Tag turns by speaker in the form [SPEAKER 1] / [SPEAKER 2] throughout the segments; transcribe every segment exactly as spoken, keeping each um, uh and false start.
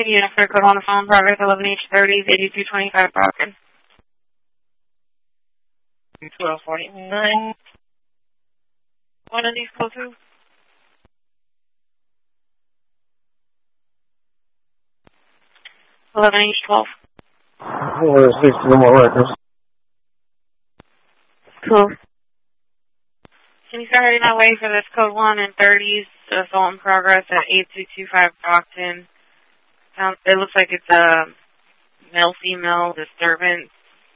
[SPEAKER 1] unit for code on the phone, progress eleven H thirty, eighty-two twenty-five Brockton.
[SPEAKER 2] twelve forty-nine.
[SPEAKER 1] One of these code two. eleven H twelve.
[SPEAKER 3] Well, six more records.
[SPEAKER 1] Cool. Can you start heading that way for this code one and thirties, assault in progress at eighty-two twenty-five Brockton. Um, it looks like it's a male-female disturbance.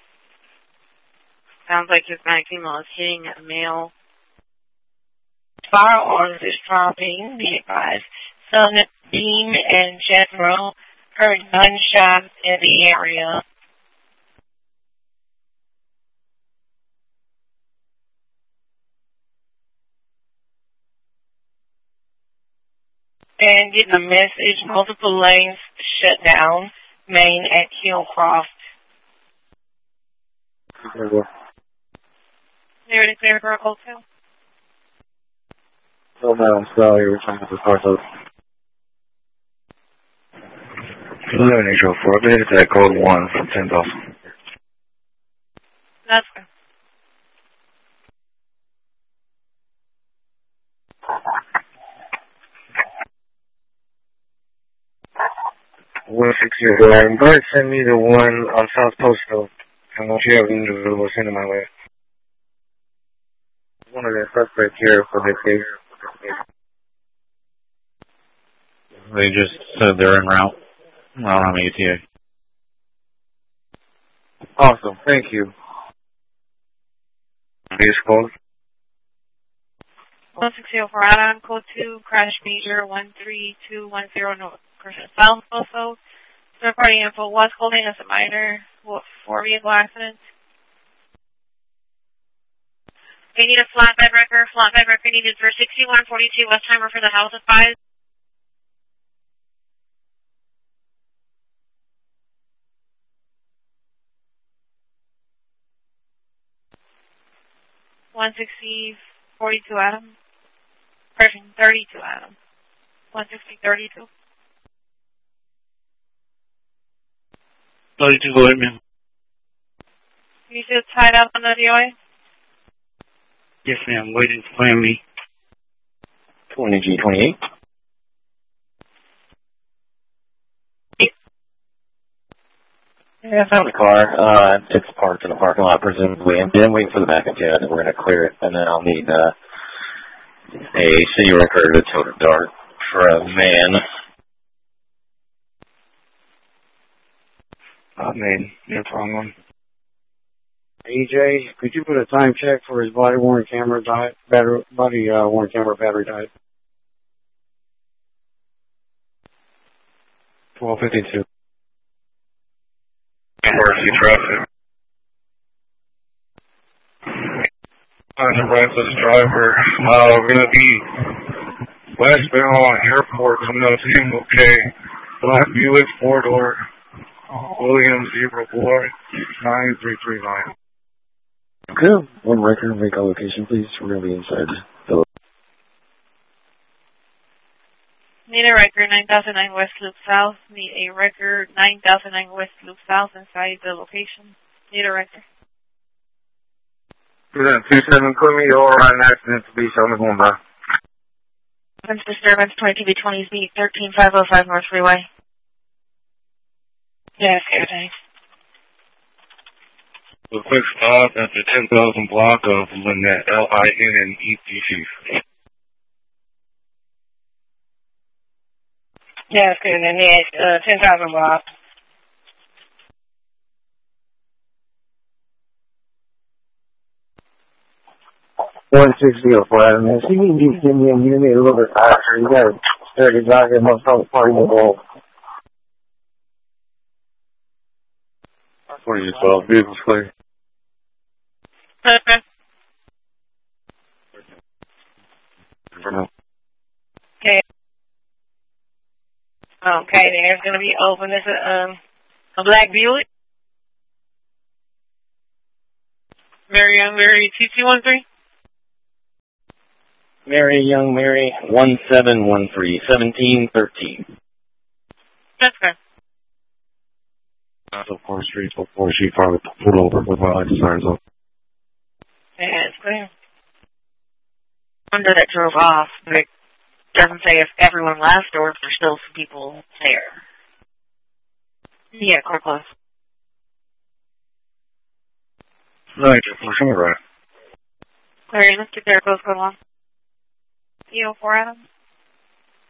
[SPEAKER 1] Sounds like Hispanic female is hitting a male.
[SPEAKER 2] Firearms is dropping, be advised. Son Bean and General heard gunshots in the area. And getting a message, multiple lanes shut down, Main at Hillcroft.
[SPEAKER 1] They're declared for a hotel.
[SPEAKER 3] Oh, no, I'm sorry, we're trying to start those. eleven H oh four, updated to that code one from ten thousand.
[SPEAKER 1] That's good.
[SPEAKER 3] one sixty, go ahead and send me the one on South Postal. And once you have an individual, send it my way. One of the suspects here for this case.
[SPEAKER 4] They just said they're en route. I don't have any E T A.
[SPEAKER 3] Awesome, thank you. Base code?
[SPEAKER 1] one sixty oh four, add-on code two, crash major one three two one zero, North Christian South Postal. Third party info was holding as a minor for vehicle accident. They need a flatbed record. Flatbed record needed for sixty-one forty-two Westheimer for the house of five. one sixty forty-two Adam. Person thirty-two Adam. one sixty thirty-two.
[SPEAKER 4] thirty-two, go ahead, man.
[SPEAKER 1] You still tied up on the D O A?
[SPEAKER 4] Yes, ma'am. Waiting for Plan B.
[SPEAKER 3] twenty G twenty-eight. Yeah, I found the car. Uh, it's parked in the parking lot, presumably. I'm waiting for the backup jet, and we're going to clear it. And then I'll need uh, a city record of a total dart for a man. Oh, man, no problem. E J, could you put a time check for his body worn camera died, battery, body uh, worn camera battery died? twelve fifty-two.
[SPEAKER 5] Emergency traffic. I'm Francis driver. Uh, we're going to be westbound on airport coming up to him, okay. Black Buick four door, Williams zero four nine three three nine.
[SPEAKER 3] Okay, one record, make a location, please. We're going to be inside. So.
[SPEAKER 1] Need a record nine thousand nine West Loop South. Need a record nine thousand nine West Loop South inside the location. Need a record.
[SPEAKER 3] two seven, put me over on an accident to be on the going by.
[SPEAKER 1] Disturbance twenty-two B twenty Z, thirteen five oh five North Freeway.
[SPEAKER 2] Yes, good day.
[SPEAKER 5] A quick stop at the ten thousand block of Lynette, L I N N E T T.
[SPEAKER 2] Yes, good, and yes, uh, ten thousand block.
[SPEAKER 3] one sixty oh five, man. See, you need to give me a unit a little bit faster. You got to start to jog him up some party involved.
[SPEAKER 5] forty twelve, vehicles clear.
[SPEAKER 1] Okay. Okay. Okay, there's going to be open. This is um, a black Buick. Mary Young Mary two two one three.
[SPEAKER 3] Mary Young Mary one seven one three, seventeen thirteen.
[SPEAKER 1] That's good.
[SPEAKER 5] That's of course Street before she probably pulled over with my lights sirens on.
[SPEAKER 2] Yeah, it's clear.
[SPEAKER 1] One that drove off, but it doesn't say if everyone left or if there's still some people there. Yeah, car close.
[SPEAKER 5] Right, for sure, right.
[SPEAKER 1] Clarion, let's get there, close, code one. E O four Adam.